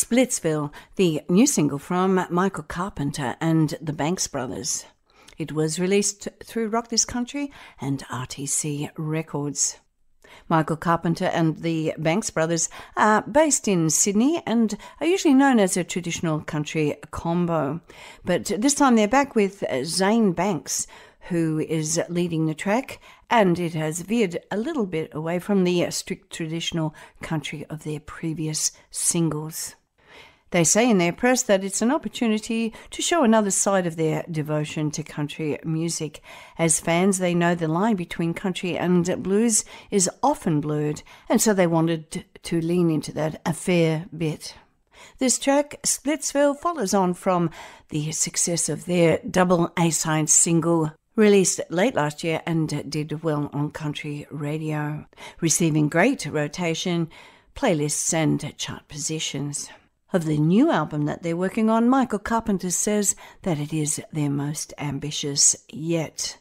Splitsville, the new single from Michael Carpenter and the Banks Brothers. It was released through Rock This Country and RTC Records. Michael Carpenter and the Banks Brothers are based in Sydney and are usually known as a traditional country combo. But this time they're back with Zane Banks, who is leading the track, and it has veered a little bit away from the strict traditional country of their previous singles. They say in their press that it's an opportunity to show another side of their devotion to country music. As fans, they know the line between country and blues is often blurred, and so they wanted to lean into that a fair bit. This track, Splitsville, follows on from the success of their double A-side single, released late last year and did well on country radio, receiving great rotation, playlists and chart positions. Of the new album that they're working on, Michael Carpenter says that it is their most ambitious yet.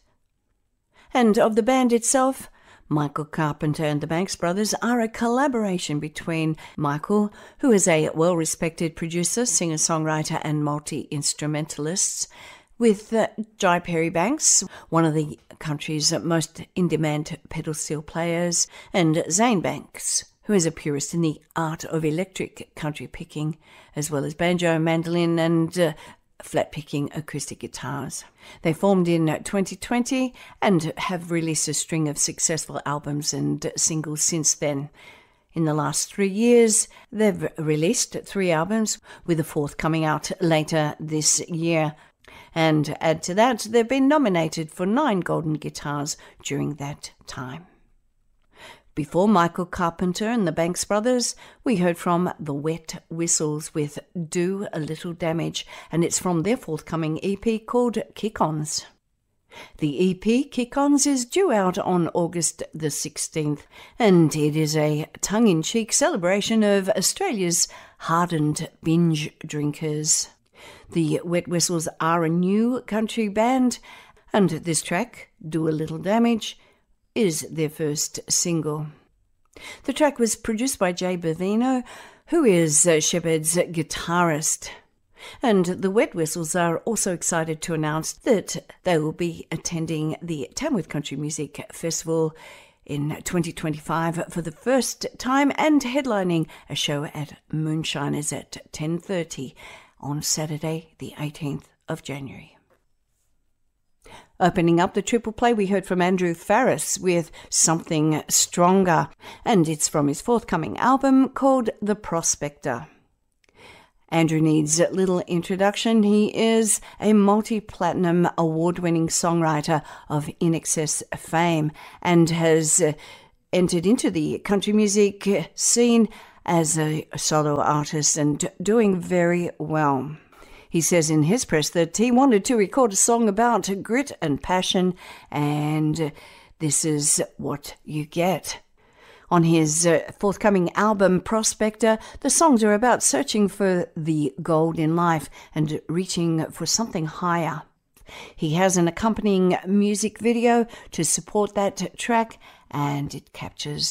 And of the band itself, Michael Carpenter and the Banks Brothers are a collaboration between Michael, who is a well-respected producer, singer-songwriter and multi-instrumentalist, with Jai Perry Banks, one of the country's most in-demand pedal steel players, and Zane Banks, who is a purist in the art of electric country picking, as well as banjo, mandolin and flat-picking acoustic guitars. They formed in 2020 and have released a string of successful albums and singles since then. In the last 3 years, they've released 3 albums, with a 4th coming out later this year. And add to that, they've been nominated for 9 Golden Guitars during that time. Before Michael Carpenter and the Banks Brothers, we heard from the Wet Whistles with Do a Little Damage, and it's from their forthcoming EP called Kick-Ons. The EP, Kick-Ons, is due out on August the 16th, and it is a tongue-in-cheek celebration of Australia's hardened binge drinkers. The Wet Whistles are a new country band, and this track, Do a Little Damage, is their first single. The track was produced by Jay Bavino, who is Shepherd's guitarist. And the Wet Whistles are also excited to announce that they will be attending the Tamworth Country Music Festival in 2025 for the first time and headlining a show at Moonshiners at 10:30 on Saturday the 18th of January. Opening up the triple play, we heard from Andrew Farriss with Something Stronger, and it's from his forthcoming album called The Prospector. Andrew needs little introduction. He is a multi-platinum award-winning songwriter of in excess fame and has entered into the country music scene as a solo artist and doing very well. He says in his press that he wanted to record a song about grit and passion, and this is what you get. On his forthcoming album, Prospector, the songs are about searching for the gold in life and reaching for something higher. He has an accompanying music video to support that track, and it captures